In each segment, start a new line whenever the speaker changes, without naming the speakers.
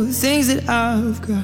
things that I've got.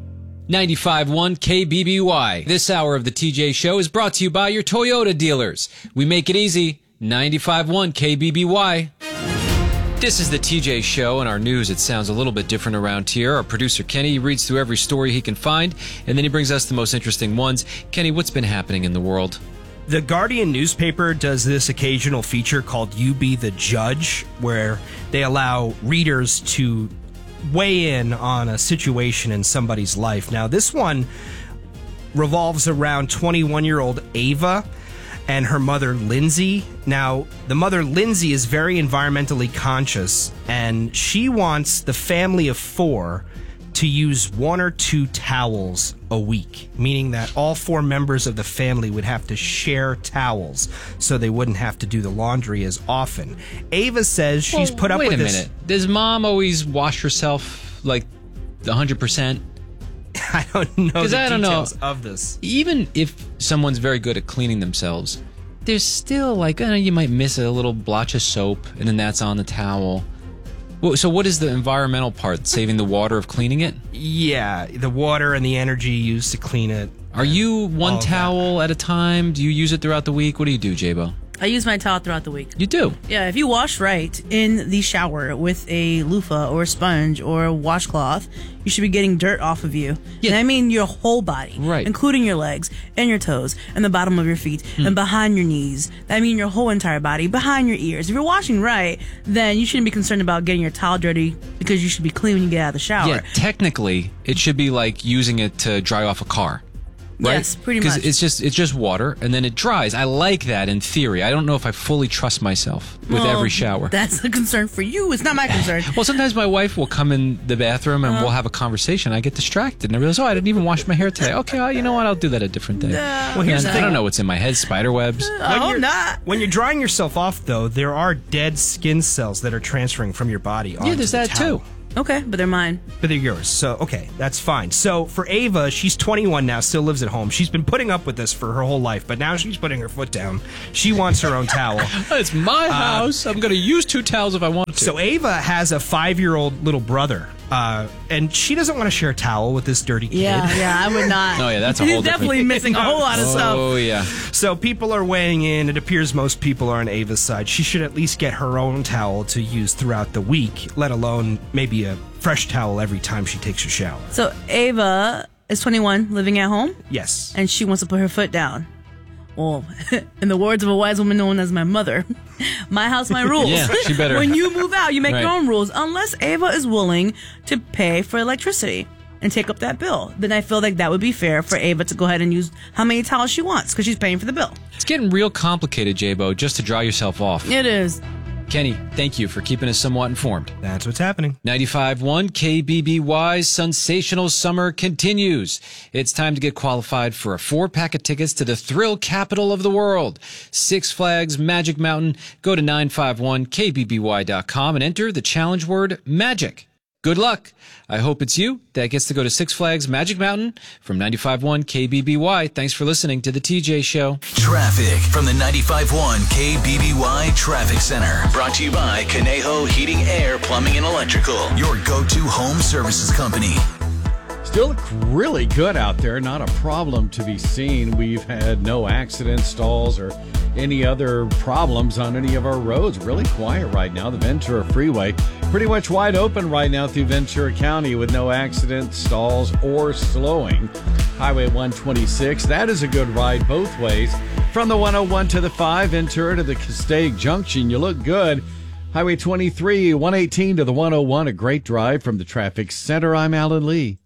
95.1 KBBY. This hour of the TJ Show is brought to you by your Toyota dealers. We make it easy. 95.1 KBBY. This is the TJ Show. In our news, it sounds a little bit different around here. Our producer, Kenny, reads through every story he can find, and then he brings us the most interesting ones. Kenny, what's been happening in the world?
The Guardian newspaper does this occasional feature called You Be the Judge, where they allow readers to weigh in on a situation in somebody's life. Now, this one revolves around 21-year-old Ava and her mother, Lindsay. Now, the mother, Lindsay, is very environmentally conscious, and she wants the family of four to use 1 or 2 towels a week, meaning that all 4 members of the family would have to share towels so they wouldn't have to do the laundry as often. Ava says she's put up with this.
Wait a minute. Does mom always wash herself like 100%?
I don't know the details of this.
Even if someone's very good at cleaning themselves, there's still you might miss a little blotch of soap, and then that's on the towel. So what is the environmental part? Saving the water of cleaning it?
Yeah, the water and the energy used to clean it.
Are you one towel at a time? Do you use it throughout the week? What do you do, J-Bo?
I use my towel throughout the week.
You do?
Yeah, if you wash right in the shower with a loofah or a sponge or a washcloth, you should be getting dirt off of you. Yeah. And I mean your whole body,
right,
including your legs and your toes and the bottom of your feet and behind your knees. I mean your whole entire body, behind your ears. If you're washing right, then you shouldn't be concerned about getting your towel dirty because you should be clean when you get out of the shower.
Yeah, technically, it should be like using it to dry off a car. Right?
Yes, pretty much.
Because it's just water, and then it dries. I like that in theory. I don't know if I fully trust myself with every shower.
That's a concern for you. It's not my concern.
Well, sometimes my wife will come in the bathroom, and we'll have a conversation. I get distracted, and I realize, I didn't even wash my hair today. Okay, well, you know what? I'll do that a different day.
Well, here's the thing.
I don't know what's in my head. Spider webs.
When you're drying yourself off, though, there are dead skin cells that are transferring from your body onto
there's
the
that
towel.
too.
Okay, but they're mine.
But they're yours. So, okay, that's fine. So, for Ava, she's 21 now, still lives at home. She's been putting up with this for her whole life, but now she's putting her foot down. She wants her own towel.
It's my house. I'm going to use 2 towels if I want to.
So, Ava has a 5-year-old little brother, and she doesn't want to share a towel with this dirty kid.
Yeah, I would not.
Oh, yeah, that's a whole
He's definitely missing a whole lot of stuff.
Oh, yeah.
So, people are weighing in. It appears most people are on Ava's side. She should at least get her own towel to use throughout the week, let alone maybe a fresh towel every time she takes a shower.
So Ava is 21, living at home?
Yes.
And she wants to put her foot down. Well, in the words of a wise woman known as my mother, my house, my rules.
Yeah, she better.
When you move out, you make
Right.
your own rules. Unless Ava is willing to pay for electricity and take up that bill, then I feel like that would be fair for Ava to go ahead and use how many towels she wants because she's paying for the bill.
It's getting real complicated, J-Bo, just to dry yourself off.
It is.
Kenny, thank you for keeping us somewhat informed.
That's what's happening.
95.1 KBBY's sensational summer continues. It's time to get qualified for a 4-pack of tickets to the thrill capital of the world, Six Flags Magic Mountain. Go to 951kbby.com and enter the challenge word MAGIC. Good luck. I hope it's you that gets to go to Six Flags Magic Mountain. From 95.1 KBBY, thanks for listening to The TJ Show.
Traffic from the 95.1 KBBY Traffic Center. Brought to you by Conejo Heating, Air, Plumbing, and Electrical. Your go-to home services company.
Still look really good out there. Not a problem to be seen. We've had no accidents, stalls, or any other problems on any of our roads. Really quiet right now. The Ventura Freeway pretty much wide open right now through Ventura County with no accidents, stalls, or slowing. Highway 126, that is a good ride both ways. From the 101 to the 5, Ventura to the Castaic Junction, you look good. Highway 23, 118 to the 101, a great drive from the traffic center. I'm Alan Lee.